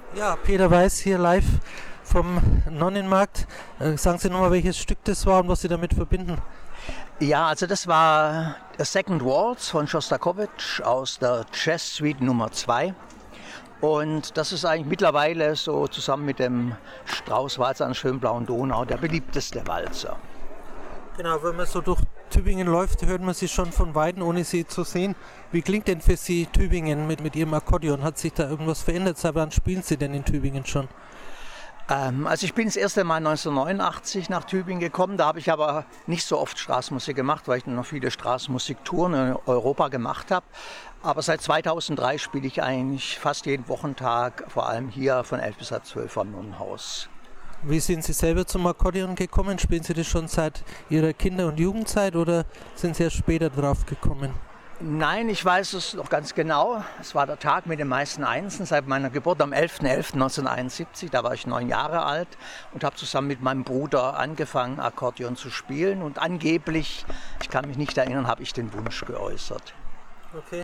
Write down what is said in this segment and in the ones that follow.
Ja, Peter Weiß hier live vom Nonnenmarkt. Sagen Sie nochmal, welches Stück das war und was Sie damit verbinden. Ja, also das war A Second Waltz von Schostakowitsch aus der Jazz Suite Nummer 2. Und das ist eigentlich mittlerweile so zusammen mit dem Strauß-Walzer an der schönen blauen Donau der beliebteste Walzer. Genau, wenn man so durch Tübingen läuft, hört man sie schon von Weitem, ohne sie zu sehen. Wie klingt denn für Sie Tübingen mit Ihrem Akkordeon? Hat sich da irgendwas verändert? Seit wann spielen Sie denn in Tübingen schon? Also ich bin das erste Mal 1989 nach Tübingen gekommen. Da habe ich aber nicht so oft Straßenmusik gemacht, weil ich noch viele Straßenmusiktouren in Europa gemacht habe. Aber seit 2003 spiele ich eigentlich fast jeden Wochentag, vor allem hier von 11 bis halb 12 am Nonnenhaus. Wie sind Sie selber zum Akkordeon gekommen? Spielen Sie das schon seit Ihrer Kinder- und Jugendzeit oder sind Sie erst später drauf gekommen? Nein, ich weiß es noch ganz genau. Es war der Tag mit den meisten Einsen seit meiner Geburt am 11.11.1971. Da war ich 9 Jahre alt und habe zusammen mit meinem Bruder angefangen, Akkordeon zu spielen. Und angeblich, ich kann mich nicht erinnern, habe ich den Wunsch geäußert. Okay.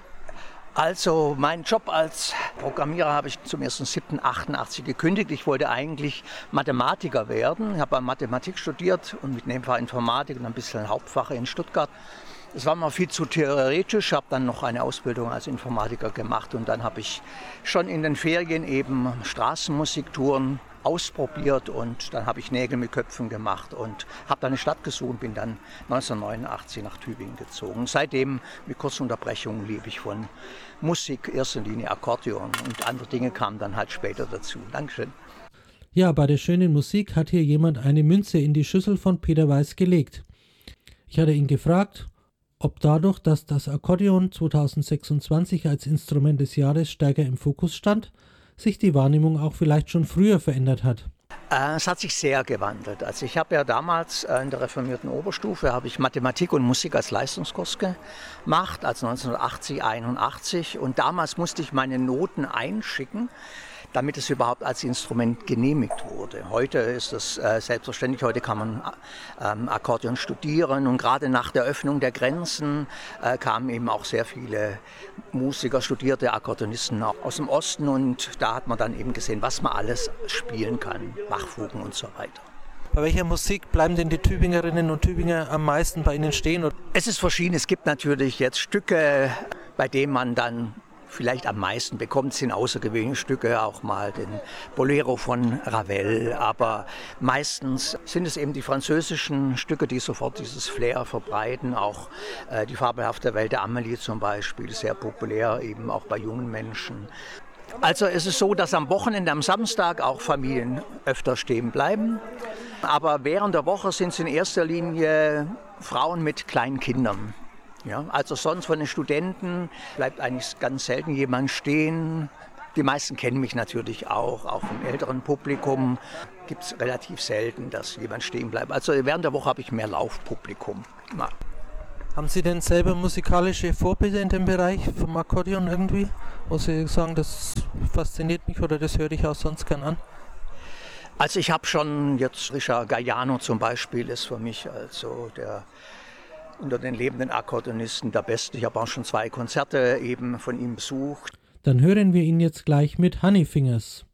Also meinen Job als Programmierer habe ich zum 1.7.88 gekündigt. Ich wollte eigentlich Mathematiker werden. Ich habe Mathematik studiert und mit Nebenfach Informatik und ein bisschen Hauptfach in Stuttgart. Es war mal viel zu theoretisch, habe dann noch eine Ausbildung als Informatiker gemacht und dann habe ich schon in den Ferien eben Straßenmusiktouren ausprobiert und dann habe ich Nägel mit Köpfen gemacht und habe dann eine Stadt gesucht und bin dann 1989 nach Tübingen gezogen. Seitdem, mit kurzen Unterbrechungen, lebe ich von Musik, erster Linie Akkordeon und andere Dinge kamen dann halt später dazu. Dankeschön. Ja, bei der schönen Musik hat hier jemand eine Münze in die Schüssel von Peter Weiß gelegt. Ich hatte ihn gefragt, ob dadurch, dass das Akkordeon 2026 als Instrument des Jahres stärker im Fokus stand, sich die Wahrnehmung auch vielleicht schon früher verändert hat. Es hat sich sehr gewandelt. Also ich habe ja damals in der reformierten Oberstufe habe ich Mathematik und Musik als Leistungskurs gemacht, als 1980, 81. Und damals musste ich meine Noten einschicken, damit es überhaupt als Instrument genehmigt wurde. Heute ist es selbstverständlich, heute kann man Akkordeon studieren und gerade nach der Öffnung der Grenzen kamen eben auch sehr viele Musiker, studierte Akkordeonisten aus dem Osten und da hat man dann eben gesehen, was man alles spielen kann, Bachfugen und so weiter. Bei welcher Musik bleiben denn die Tübingerinnen und Tübinger am meisten bei Ihnen stehen? Es ist verschieden. Es gibt natürlich jetzt Stücke, bei denen man dann vielleicht am meisten bekommt, sind außergewöhnliche Stücke, auch mal den Bolero von Ravel, aber meistens sind es eben die französischen Stücke, die sofort dieses Flair verbreiten, auch die fabelhafte Welt der Amélie zum Beispiel, sehr populär eben auch bei jungen Menschen. Also es ist so, dass am Wochenende, am Samstag auch Familien öfter stehen bleiben, aber während der Woche sind es in erster Linie Frauen mit kleinen Kindern. Ja, also sonst von den Studenten bleibt eigentlich ganz selten jemand stehen. Die meisten kennen mich natürlich auch im älteren Publikum gibt es relativ selten, dass jemand stehen bleibt. Also während der Woche habe ich mehr Laufpublikum. Ja. Haben Sie denn selber musikalische Vorbilder in dem Bereich vom Akkordeon irgendwie? Wo Sie sagen, das fasziniert mich oder das höre ich auch sonst gern an? Also ich habe schon jetzt Richard Galliano zum Beispiel ist für mich also der unter den lebenden Akkordeonisten der Beste. Ich habe auch schon 2 Konzerte eben von ihm besucht. Dann hören wir ihn jetzt gleich mit Honeyfingers.